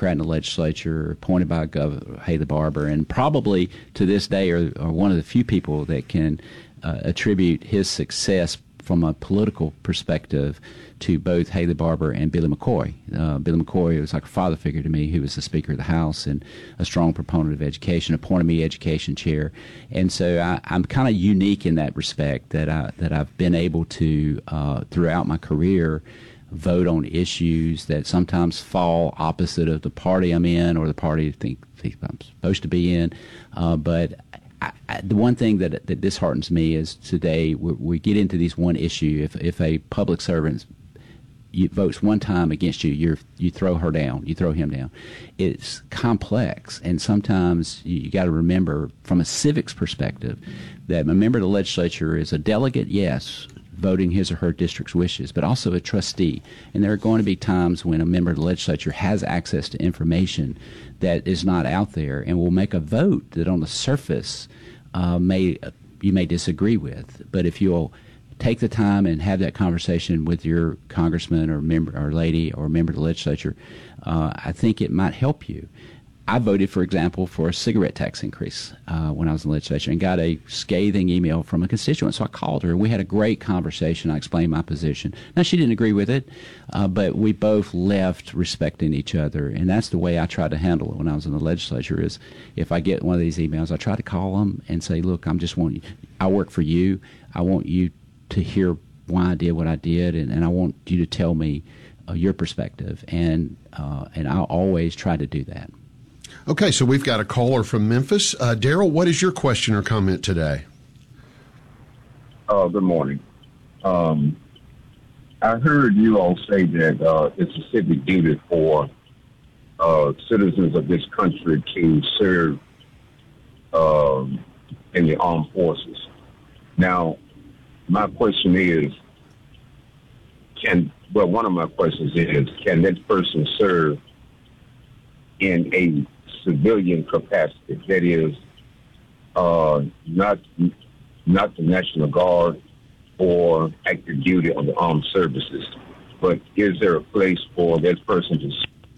Democrat in the legislature, appointed by Governor Haley Barbour, and probably to this day are one of the few people that can attribute his success from a political perspective to both Haley Barbour and Billy McCoy. Billy McCoy was like a father figure to me, who was the Speaker of the House and a strong proponent of education, appointed me education chair. And so I'm kind of unique in that respect, that I've been able to, throughout my career, vote on issues that sometimes fall opposite of the party I'm in or the party I think I'm supposed to be in. But the one thing that disheartens me is today we get into these one issue. If a public servant votes one time against you, you throw her down, you throw him down. It's complex, and sometimes you got to remember, from a civics perspective, that a member of the legislature is a delegate, yes, voting his or her district's wishes, but also a trustee. And there are going to be times when a member of the legislature has access to information that is not out there, and will make a vote that on the surface you may disagree with. But if you'll take the time and have that conversation with your congressman or member or lady or member of the legislature, I think it might help you. I voted, for example, for a cigarette tax increase when I was in the legislature, and got a scathing email from a constituent. So I called her, and we had a great conversation. I explained my position. Now, she didn't agree with it, but we both left respecting each other, and that's the way I tried to handle it when I was in the legislature. Is if I get one of these emails, I try to call them and say, look, I work for you. I want you to hear why I did what I did, and I want you to tell me your perspective, and I'll always try to do that. Okay, so we've got a caller from Memphis. Daryl, what is your question or comment today? Good morning. I heard you all say that it's a civic duty for citizens of this country to serve in the armed forces. Now, my question is, one of my questions is, can this person serve in a civilian capacity? That is, not the National Guard or active duty on the armed services, but is there a place for that person to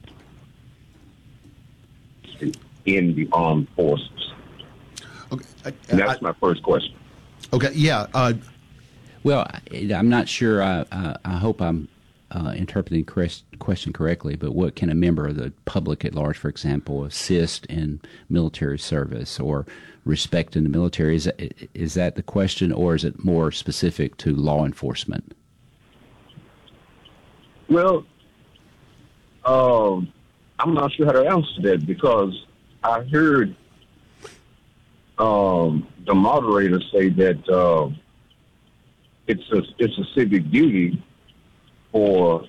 serve in the armed forces? Okay, and that's my first question. Okay, yeah. Well, I'm not sure. I hope I'm interpreting the question correctly, but what can a member of the public at large, for example, assist in military service or respect in the military? Is that the question, or is it more specific to law enforcement? Well, I'm not sure how to answer that, because I heard the moderator say that it's a civic duty for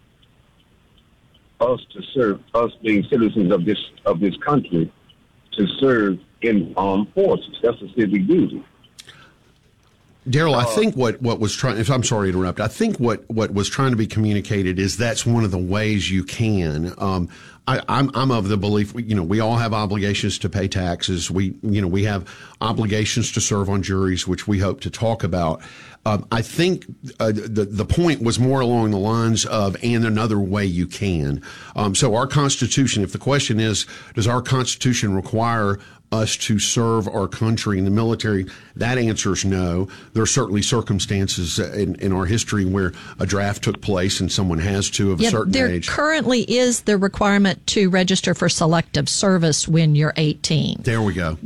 us to serve, us being citizens of this country, to serve in armed forces. That's a civic duty. Daryl, I think what was trying, if I'm sorry to interrupt, I think what was trying to be communicated is that's one of the ways you can. I'm of the belief, we all have obligations to pay taxes. We have obligations to serve on juries, which we hope to talk about. I think the point was more along the lines of, and another way you can. So our Constitution, if the question is, does our Constitution require us to serve our country in the military? That answer is no. There are certainly circumstances in our history where a draft took place and someone has to of a certain age. There currently is the requirement to register for selective service when you're 18. There we go.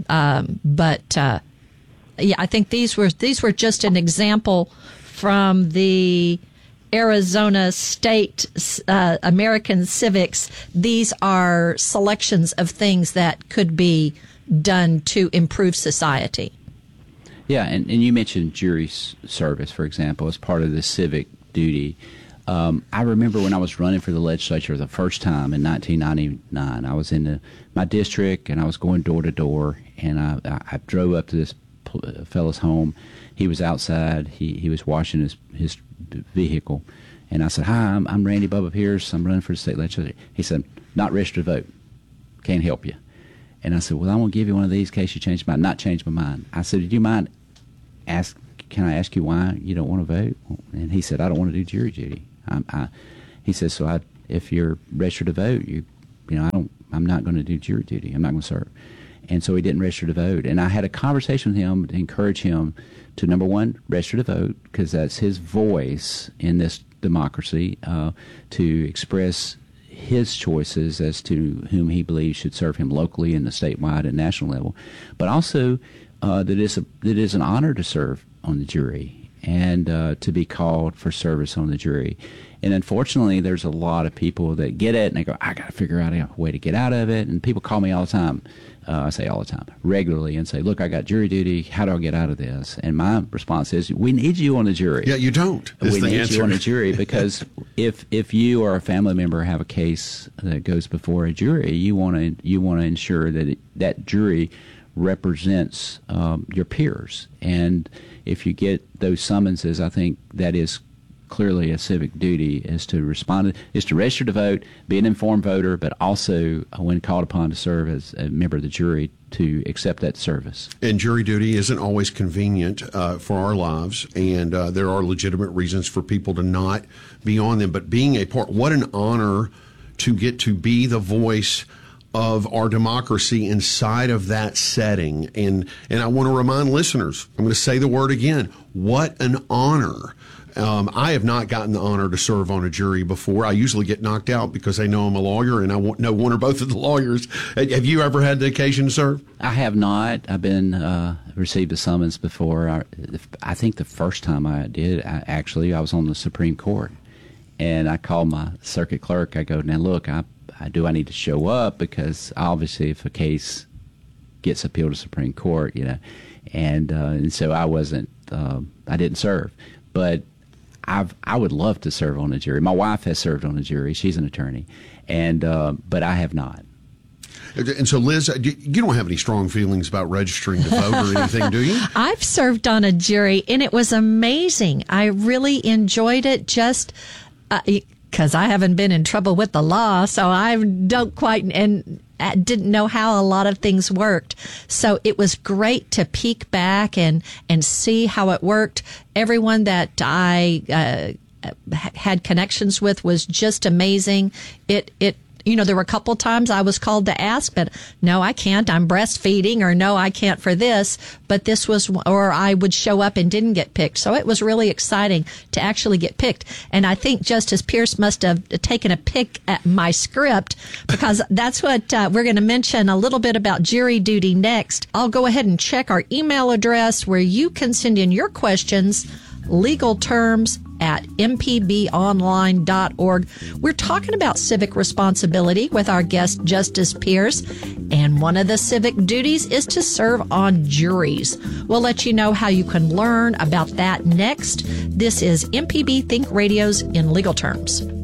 Yeah, I think these were just an example from the Arizona State American Civics. These are selections of things that could be done to improve society. Yeah, and you mentioned jury service, for example, as part of the civic duty. I remember when I was running for the legislature the first time in 1999, I was in my district, and I was going door to door, and I drove up to this fellow's home. He was outside. He was washing his vehicle, and I said, "Hi, I'm Randy Bubba Pierce. I'm running for the state legislature." He said, "Not registered to vote. Can't help you." And I said, "Well, I'm going to give you one of these in case you change my mind." Not change my mind. I said, "Do you mind can I ask you why you don't want to vote?" And he said, "I don't want to do jury duty." He says, "So if you're registered to vote, I'm not going to do jury duty. I'm not going to serve. And so he didn't register to vote. And I had a conversation with him to encourage him to, number one, register to vote, because that's his voice in this democracy, to express his choices as to whom he believes should serve him locally and the statewide and national level, but also that it is an honor to serve on the jury and to be called for service on the jury. And unfortunately, there's a lot of people that get it and they go, I got to figure out a way to get out of it. And people call me all the time. I say all the time, regularly, and say, look, I got jury duty. How do I get out of this? And my response is, we need you on the jury. Yeah, you don't. We need you on the jury because if you or a family member have a case that goes before a jury, you want to ensure that that jury represents your peers. And if you get those summonses, I think that is clearly a civic duty, is to respond, is to register to vote, be an informed voter, but also, when called upon to serve as a member of the jury, to accept that service. And jury duty isn't always convenient for our lives, and there are legitimate reasons for people to not be on them. But being a part, what an honor to get to be the voice of our democracy inside of that setting. And I want to remind listeners, I'm going to say the word again, what an honor. I have not gotten the honor to serve on a jury before. I usually get knocked out because they know I'm a lawyer and I know one or both of the lawyers. Have you ever had the occasion to serve? I have not. I've been received a summons before. I think the first time I did, I was on the Supreme Court, and I called my circuit clerk. I go, now look, I need to show up, because obviously if a case gets appealed to Supreme Court, and so I wasn't. I didn't serve, but I would love to serve on a jury. My wife has served on a jury. She's an attorney, but I have not. And so, Liz, you don't have any strong feelings about registering to vote or anything, do you? I've served on a jury, and it was amazing. I really enjoyed it, just because I haven't been in trouble with the law, so I don't quite and didn't know how a lot of things worked. So it was great to peek back and see how it worked. Everyone that I had connections with was just amazing. There were a couple times I was called to ask, but no, I can't. I'm breastfeeding, or no, I can't for this. But this was, or I would show up and didn't get picked. So it was really exciting to actually get picked. And I think Justice Pierce must have taken a pick at my script, because that's what we're going to mention a little bit about jury duty next. I'll go ahead and check our email address where you can send in your questions, legal terms, at mpbonline.org. We're talking about civic responsibility with our guest, Justice Pierce, and one of the civic duties is to serve on juries. We'll let you know how you can learn about that next. This is MPB Think Radio's In Legal Terms.